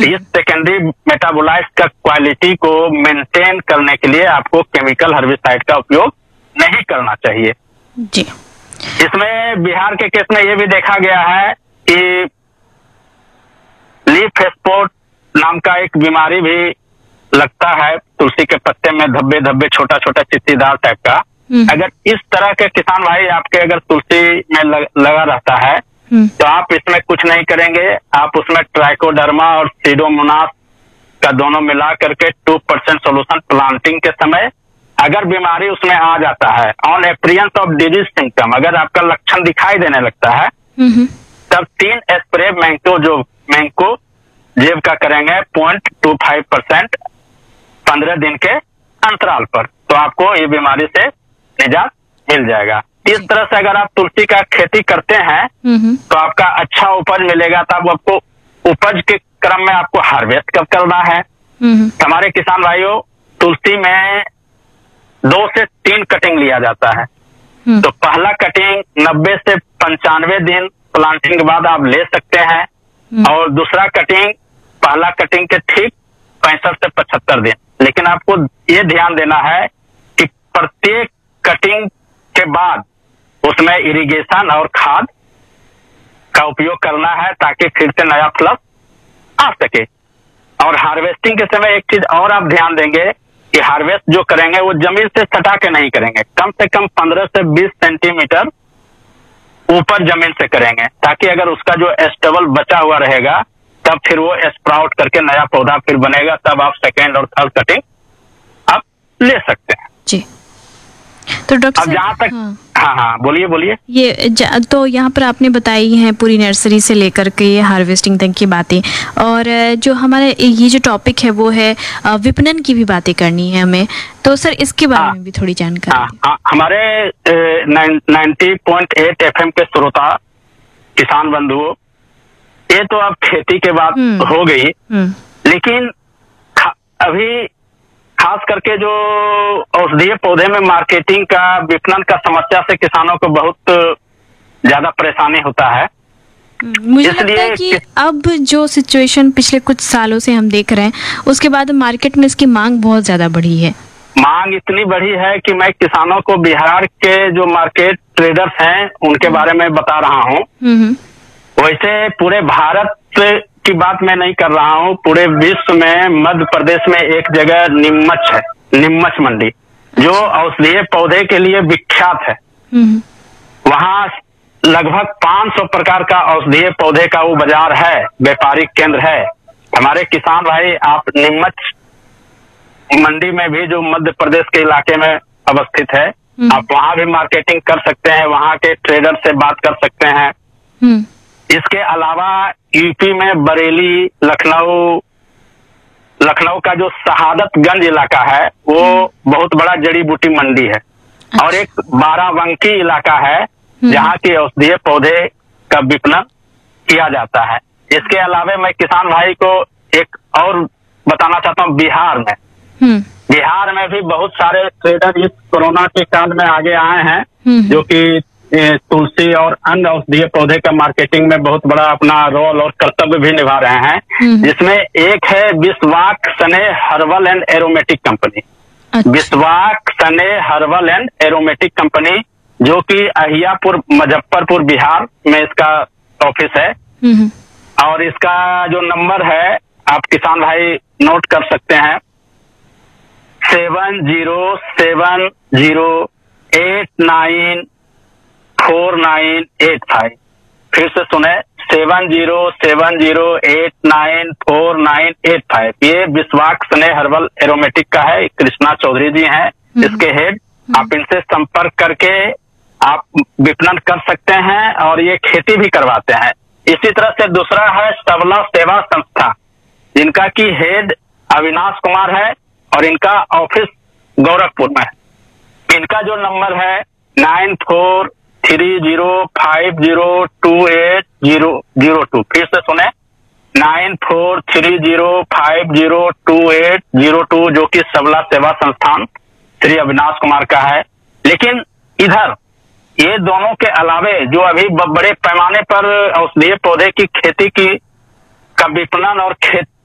इस secondary metabolites का quality को मेंटेन करने के लिए आपको केमिकल हर्बिसाइड का उपयोग नहीं करना चाहिए जी। इसमें बिहार के केस में ये भी देखा गया है कि लीफ स्पॉट नाम का एक बीमारी भी लगता है तुलसी के पत्ते में, धब्बे धब्बे छोटा छोटा चित्तीदार टाइप का। अगर इस तरह के किसान भाई आपके अगर तुलसी में लगा रहता है तो आप इसमें कुछ नहीं करेंगे, आप उसमें ट्राइकोडर्मा और सीडोमोनास का दोनों मिला करके 2% सोल्यूशन प्लांटिंग के समय, अगर बीमारी उसमें आ जाता है on appearance of disease symptom, अगर आपका लक्षण दिखाई देने लगता है तब 3 स्प्रे मैंको जेब का करेंगे 0.25% 15 दिन के अंतराल पर, तो आपको ये बीमारी से निजात मिल जाएगा। इस तरह से अगर आप तुलसी का खेती करते हैं तो आपका अच्छा उपज मिलेगा। तब आपको उपज के क्रम में आपको हार्वेस्ट कब करना है। हमारे किसान भाइयों, तुलसी में 2 से 3 कटिंग लिया जाता है। तो पहला कटिंग 90 से 95 दिन प्लांटिंग के बाद आप ले सकते हैं, और दूसरा कटिंग पहला कटिंग के ठीक 65 से 75 दिन। लेकिन आपको ये ध्यान देना है कि प्रत्येक कटिंग के बाद उसमें इरिगेशन और खाद का उपयोग करना है ताकि फिर से नया फ्लश आ सके। और हार्वेस्टिंग के समय एक चीज और आप ध्यान देंगे कि हार्वेस्ट जो करेंगे वो जमीन से सटा के नहीं करेंगे, कम से कम 15 से 20 सेंटीमीटर ऊपर जमीन से करेंगे, ताकि अगर उसका जो स्टेबल बचा हुआ रहेगा तब फिर वो स्प्राउट करके नया पौधा फिर बनेगा, तब आप सेकेंड और थर्ड कटिंग आप ले सकते हैं जी। तो डॉक्टर अब जहाँ तक हाँ बोलिए। ये तो यहाँ पर आपने बताई हैं पूरी नर्सरी से लेकर के ये हार्वेस्टिंग तक की बातें, और जो हमारे ये जो टॉपिक है वो है विपणन की भी बातें करनी है हमें, तो सर इसके बारे में भी थोड़ी जानकारी। हमारे 90.8 FM के श्रोता किसान बंधुओं, ये तो अब खेती के बाद हो गई, लेकिन अभी खास करके जो औषधीय पौधे में मार्केटिंग का विपणन का समस्या से किसानों को बहुत ज्यादा परेशानी होता है। मुझे लगता है कि अब जो सिचुएशन पिछले कुछ सालों से हम देख रहे हैं उसके बाद मार्केट में इसकी मांग बहुत ज्यादा बढ़ी है। मांग इतनी बढ़ी है कि मैं किसानों को बिहार के जो मार्केट ट्रेडर्स हैं उनके बारे में बता रहा हूँ। वैसे पूरे भारत की बात मैं नहीं कर रहा हूँ, पूरे विश्व में मध्य प्रदेश में एक जगह नीमच है, नीमच मंडी, जो औषधीय पौधे के लिए विख्यात है। वहाँ लगभग 500 प्रकार का औषधीय पौधे का वो बाजार है, व्यापारिक केंद्र है। हमारे किसान भाई, आप नीमच मंडी में भी जो मध्य प्रदेश के इलाके में अवस्थित है, आप वहाँ भी मार्केटिंग कर सकते हैं, वहाँ के ट्रेडर से बात कर सकते हैं। इसके अलावा यूपी में बरेली, लखनऊ का जो शहादतगंज इलाका है वो बहुत बड़ा जड़ी बूटी मंडी है। और एक बाराबंकी इलाका है जहाँ की औषधीय पौधे का विपणन किया जाता है। इसके अलावा मैं किसान भाई को एक और बताना चाहता हूँ, बिहार में भी बहुत सारे ट्रेडर इस कोरोना के काल में आगे आए हैं, जो कि तुलसी और अन्य औषधीय पौधे का मार्केटिंग में बहुत बड़ा अपना रोल और कर्तव्य भी निभा रहे हैं। जिसमें एक है विश्वाक सने हर्बल एंड एरोमेटिक कंपनी। विश्वाक सने हर्बल एंड एरोमेटिक कंपनी, जो कि अहियापुर मुजफ्फरपुर बिहार में इसका ऑफिस है। और इसका जो नंबर है आप किसान भाई नोट कर सकते हैं, 7070894985। फिर से सुने, 7070894985। ये विश्वाक स्नेह हर्बल एरोमेटिक का है, कृष्णा चौधरी जी हैं इसके हेड। आप इनसे संपर्क करके आप विपणन कर सकते हैं और ये खेती भी करवाते हैं। इसी तरह से दूसरा है सबला सेवा संस्था, जिनका की हेड अविनाश कुमार है और इनका ऑफिस गोरखपुर में है। इनका जो नंबर है 9430502802। फिर से सुने, 9430502802, जो कि सबला सेवा संस्थान श्री अविनाश कुमार का है। लेकिन इधर ये दोनों के अलावे जो अभी बड़े पैमाने पर औषधीय पौधे की खेती की का विपणन और